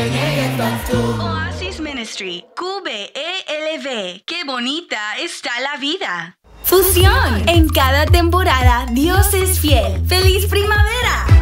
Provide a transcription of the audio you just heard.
Oasis Ministry, QBELV. Qué bonita está la vida. Fusión. En cada temporada, Dios es fiel. ¡Feliz primavera!